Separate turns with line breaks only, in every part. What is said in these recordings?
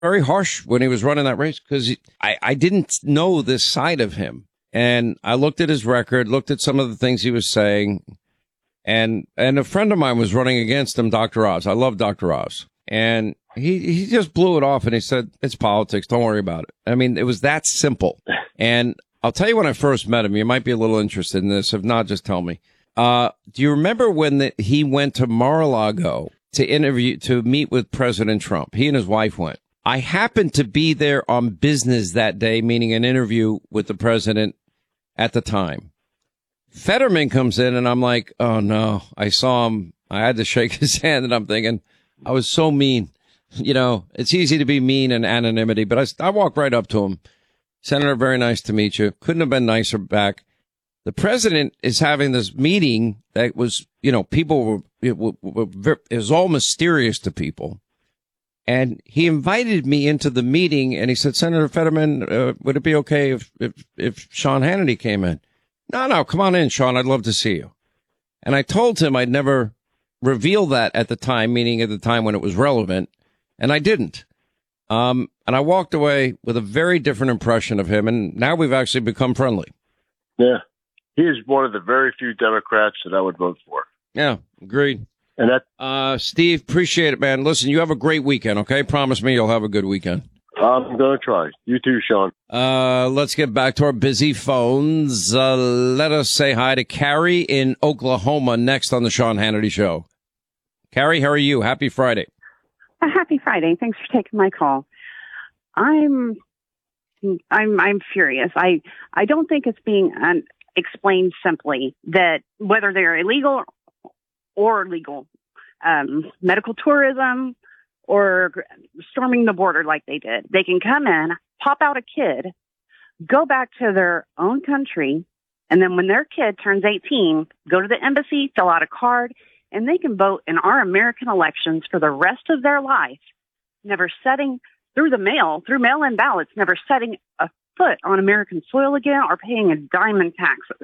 very harsh when he was running that race because I didn't know this side of him. And I looked at his record, looked at some of the things he was saying. And a friend of mine was running against him, Dr. Oz. I love Dr. Oz. And he just blew it off and he said, it's politics. Don't worry about it. I mean, it was that simple. And I'll tell you when I first met him, you might be a little interested in this. If not, just tell me. Do you remember when he went to Mar-a-Lago to meet with President Trump? He and his wife went. I happened to be there on business that day, meaning an interview with the president at the time. Fetterman comes in and I'm like, oh no, I saw him. I had to shake his hand and I'm thinking, I was so mean. You know, it's easy to be mean in anonymity, but I walked right up to him. Senator, very nice to meet you. Couldn't have been nicer back. The president is having this meeting that was, you know, it was all mysterious to people. And he invited me into the meeting and he said, Senator Fetterman, would it be okay if Sean Hannity came in? No, come on in, Sean. I'd love to see you. And I told him I'd never reveal that at the time, meaning at the time when it was relevant. And I didn't. And I walked away with a very different impression of him. And now we've actually become friendly.
Yeah. He is one of the very few Democrats that I would vote for.
Yeah, agreed.
And that,
Steve, appreciate it, man. Listen, you have a great weekend, okay? Promise me you'll have a good weekend.
I'm going to try. You too, Sean.
Let's get back to our busy phones. Let us say hi to Carrie in Oklahoma next on the Sean Hannity Show. Carrie, how are you? Happy Friday.
Happy Friday. Thanks for taking my call. I'm furious. I don't think it's being explained simply that whether they're illegal or legal, medical tourism or storming the border like they did, they can come in, pop out a kid, go back to their own country, and then when their kid turns 18, go to the embassy, fill out a card, and they can vote in our American elections for the rest of their life, never setting through mail-in ballots, never setting a foot on American soil again or paying a dime in taxes.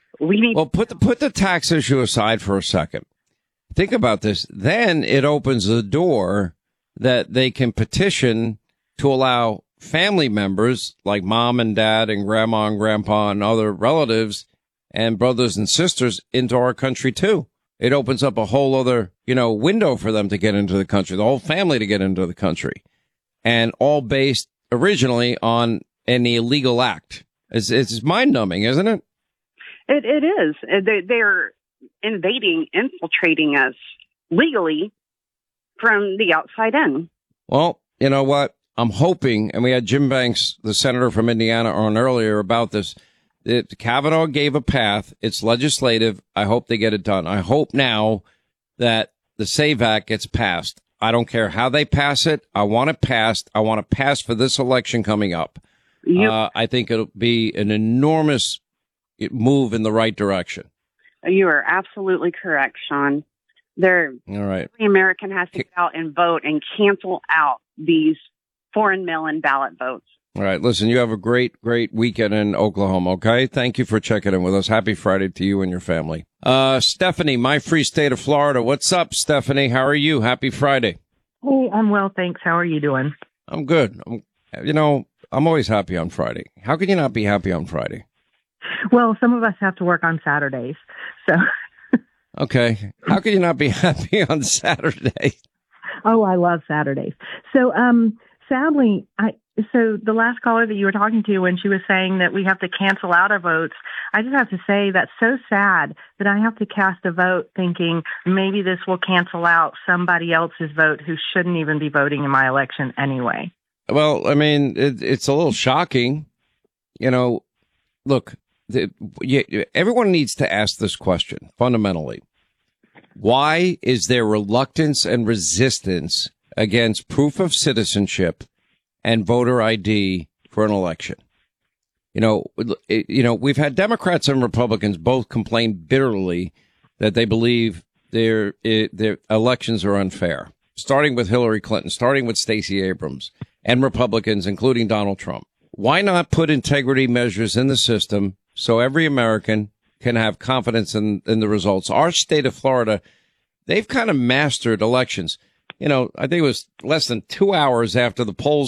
Put the tax issue aside for a second. Think about this. Then it opens the door that they can petition to allow family members like mom and dad and grandma and grandpa and other relatives and brothers and sisters into our country too. It opens up a whole other, window for them to get into the country, the whole family to get into the country, and all based originally on an illegal act. It's mind numbing, isn't it?
It is. They're infiltrating us legally from the outside in.
Well, you know what? I'm hoping, and we had Jim Banks, the senator from Indiana, on earlier about this. Kavanaugh gave a path. It's legislative. I hope they get it done. I hope now that the SAVE Act gets passed. I don't care how they pass it. I want it passed. I want it passed for this election coming up. Yep. I think it'll be an enormous move in the right direction.
You are absolutely correct, Sean. All right. Every American has to get out and vote and cancel out these foreign mail-in ballot votes.
All right. Listen, you have a great, great weekend in Oklahoma. Okay. Thank you for checking in with us. Happy Friday to you and your family. Stephanie, my free state of Florida. What's up, Stephanie? How are you? Happy Friday.
Hey, I'm well, thanks. How are you doing?
I'm good. I'm always happy on Friday. How can you not be happy on Friday?
Well, some of us have to work on Saturdays, so.
Okay. How can you not be happy on Saturday?
Oh, I love Saturdays. So, sadly, so the last caller that you were talking to, when she was saying that we have to cancel out our votes, I just have to say that's so sad that I have to cast a vote thinking maybe this will cancel out somebody else's vote who shouldn't even be voting in my election anyway.
Well, I mean, it's a little shocking. Look, everyone needs to ask this question fundamentally. Why is there reluctance and resistance against proof of citizenship and voter ID for an election? We've had Democrats and Republicans both complain bitterly that they believe their elections are unfair, starting with Hillary Clinton, starting with Stacey Abrams, and Republicans, including Donald Trump. Why not put integrity measures in the system so every American can have confidence in the results? Our state of Florida, they've kind of mastered elections. I think it was less than 2 hours after the polls